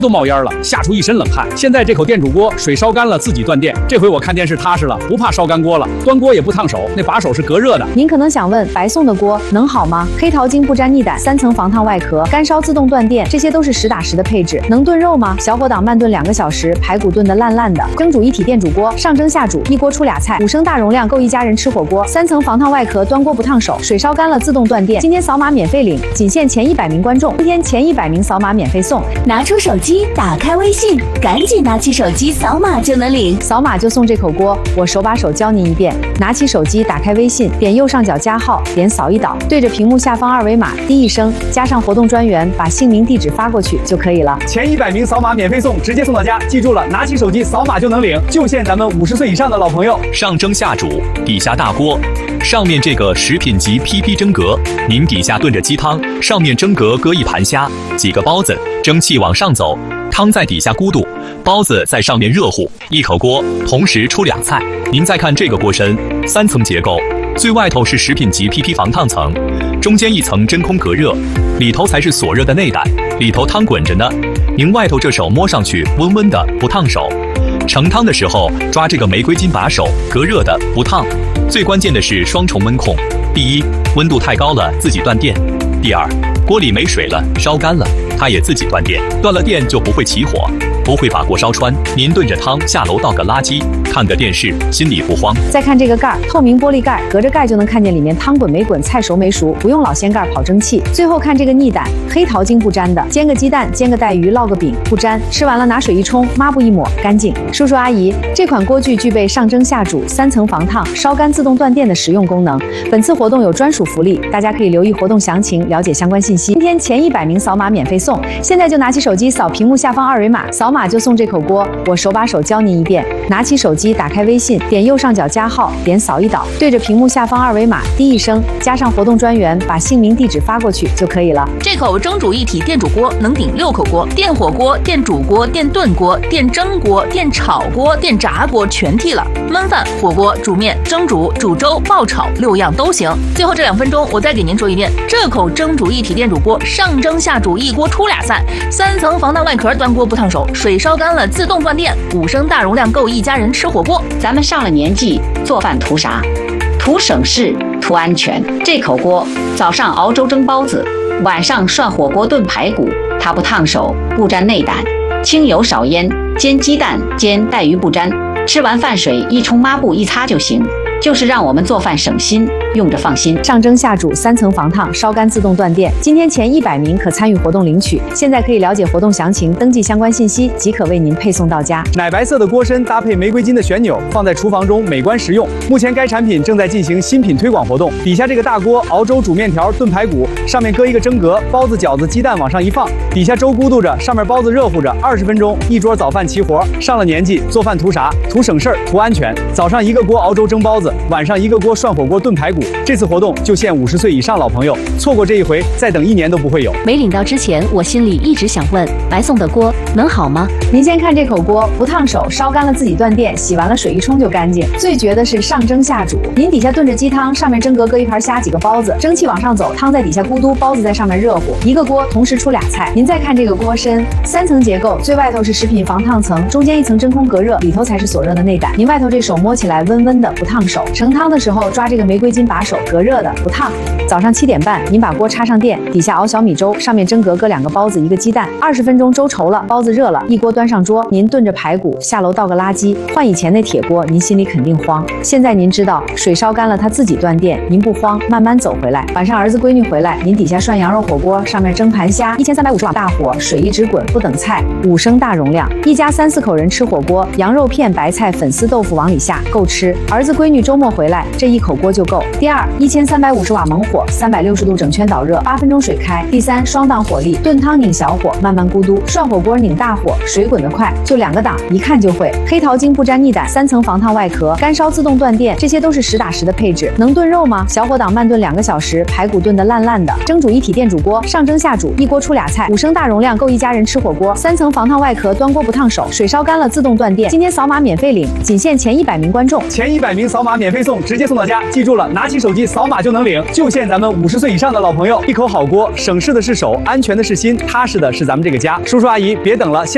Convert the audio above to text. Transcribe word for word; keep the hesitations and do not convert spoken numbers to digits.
都冒烟了，吓出一身冷汗。现在这口电煮锅水烧干了自己断电，这回我看电视踏实了，不怕烧干锅了。端锅也不烫手，那把手是隔热的。 您可能想问，白送的锅能好吗？黑桃精不沾逆胆，三层防烫外壳，干烧自动断电，这些都是实打实的配置。能炖肉吗？小火档慢炖两个小时，排骨炖得烂烂的。蒸煮一体电煮锅，上蒸下煮，一锅出俩菜，五升大容量够一家人吃火锅。三层防烫外壳，端锅不烫手，水烧干了自动断电。今天扫码免费领，仅限前一百名观众，今天前一百名扫码免费送。 拿出手机，打开微信，赶紧拿起手机扫码就能领， 扫码就送这口锅。我手把手教您一遍，拿起手机，打开微信，点右上角加号，点扫一导，对着屏幕下方二维码滴一声，加上活动专员，把姓名地址发过去就可以了。 前一百名扫码免费送，直接送到家。记住了，拿起手机扫码就能领，就限咱们五十岁以上的老朋友。 上蒸下煮，底下大锅，上面这个食品级 P P 蒸格，您底下炖着鸡汤，上面蒸格搁一盘虾，几个包子，蒸汽往上走，汤在底下咕嘟，包子在上面热乎，一口锅同时出俩菜。您再看这个锅身，三层结构，最外头是食品级 P P 防烫层，中间一层真空隔热，里头才是锁热的内胆，里头汤滚着呢。您外头这手摸上去温温的，不烫手。盛汤的时候抓这个玫瑰金把手，隔热的，不烫。最关键的是双重温控，第一，温度太高了自己断电；第二，锅里没水了，烧干了，它也自己断电。断了电就不会起火，不会把锅烧穿。您炖着汤下楼倒个垃圾，看个电视，心里不慌。 再看这个盖，透明玻璃盖，隔着盖就能看见里面汤滚没滚，菜熟没熟，不用老掀盖跑蒸汽。最后看这个逆胆，黑桃精不沾的，煎个鸡蛋，煎个带鱼，烙个饼，不沾。吃完了拿水一冲，抹布一抹，干净。叔叔阿姨，这款锅具具备上蒸下煮、三层防烫、烧干自动断电的实用功能。本次活动有专属福利，大家可以留意活动详情，了解相关信息。今天前一百名扫码免费送，现在就拿起手机扫屏幕下方二维码，扫码就送这口锅。我手把手教您一遍，拿起手机，打开微信，点右上角加号，点扫一导，对着屏幕下方二维码滴一声，加上活动专员，把姓名地址发过去就可以了。 这口蒸煮一体电煮锅能顶六口锅，电火锅、电煮锅、电炖锅、电蒸锅、电炒锅、电炸锅全替了，焖饭、火锅、煮面、蒸煮、煮粥、爆炒六样都行。最后这两分钟，我再给您说一遍，这口蒸煮一体电煮锅上蒸下煮，一锅出俩菜，三层防弹外壳，端锅不烫手，水烧干了自动断电，五升大容量够一家人吃火锅。 咱们上了年纪，做饭图啥？图省事，图安全。这口锅早上熬粥蒸包子，晚上涮火锅炖排骨，它不烫手，不沾内胆，清油少烟，煎鸡蛋煎带鱼不沾，吃完饭水一冲抹布一擦就行，就是让我们做饭省心，用着放心。 上蒸下煮，三层防烫，烧干自动断电。今天前一百名可参与活动领取，现在可以了解活动详情，登记相关信息即可为您配送到家。 奶白色的锅身搭配玫瑰金的旋钮，放在厨房中美观实用。目前该产品正在进行新品推广活动。底下这个大锅熬粥、煮面条、炖排骨，上面搁一个蒸格，包子、饺子、鸡蛋往上一放，底下粥咕嘟着，上面包子热乎着，二十分钟一桌早饭齐活。上了年纪，做饭图啥？图省事儿，图安全。早上一个锅熬粥蒸包子，晚上一个锅涮火锅炖排骨。这次活动就限五十岁以上老朋友，错过这一回，再等一年都不会有。 没领到之前，我心里一直想问，白送的锅能好吗？ 您先看这口锅，不烫手，烧干了自己断电，洗完了水一冲就干净。最绝的是上蒸下煮，您底下炖着鸡汤，上面蒸格搁一盘虾，几个包子，蒸汽往上走，汤在底下咕嘟，包子在上面热乎，一个锅同时出俩菜。您再看这个锅身，三层结构，最外头是食品防烫层，中间一层真空隔热，里头才是锁热的内胆。您外头这手摸起来温温的，不烫手。盛汤的时候抓这个玫瑰金把手，隔热的，不烫。早上七点半，您把锅插上电，底下熬小米粥，上面蒸格搁两个包子，一个鸡蛋，二十分钟粥稠了，包子热了，一锅端上桌，您炖着排骨，下楼倒个垃圾。换以前那铁锅，您心里肯定慌。现在您知道，水烧干了它自己断电，您不慌，慢慢走回来。晚上儿子闺女回来，您底下涮羊肉火锅，上面蒸盘虾，一千三百五十瓦大火，水一直滚，不等菜，五升大容量，一家三四口人吃火锅，羊肉片、白菜、粉丝豆腐往里下，够吃。儿子闺女周末回来，这一口锅就够。第二，一千三百五十瓦猛火，三百六十度整圈导热，八分钟水开。第三，双档火力，炖汤拧小火，慢慢咕嘟；涮火锅拧大火，水滚得快，就两个档，一看就会。黑桃精不沾逆胆，三层防烫外壳，干烧自动断电，这些都是实打实的配置。能炖肉吗？小火档慢炖两个小时，排骨炖得烂烂的。蒸煮一体电煮锅，上蒸下煮，一锅出俩菜，五升大容量够一家人吃火锅。三层防烫外壳，端锅不烫手，水烧干了自动断电。今天扫码免费领，仅限前一百名观众， 前一百名扫码免费送，直接送到家。记住了，拿起手机扫码就能领，就限咱们五十岁以上的老朋友。一口好锅，省事的是手，安全的是心，踏实的是咱们这个家。叔叔阿姨，别等了，现